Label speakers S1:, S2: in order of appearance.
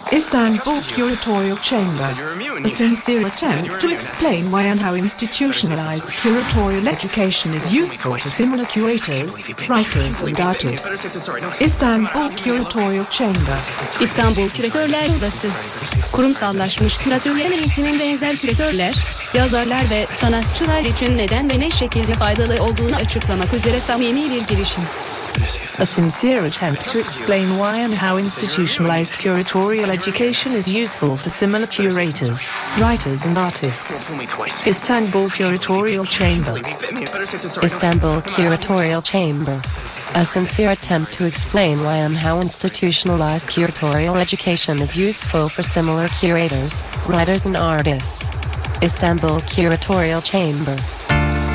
S1: Istanbul Curatorial Chamber. A sincere attempt to explain why and how institutionalized curatorial education is useful to similar curators, writers and artists. Istanbul Curatorial Chamber.
S2: İstanbul Küratörler Odası. Kurumsallaşmış küratörlerin eğitimin benzer küratörler, yazarlar ve sanatçılar için neden ve ne şekilde faydalı olduğunu açıklamak üzere samimi bir girişim.
S3: A sincere attempt to explain why and how institutionalized curatorial education is useful for similar curators, writers and artists. Istanbul Curatorial Chamber.
S4: Istanbul Curatorial Chamber. A sincere attempt to explain why and how institutionalized curatorial education is useful for similar curators, writers and artists. Istanbul Curatorial Chamber.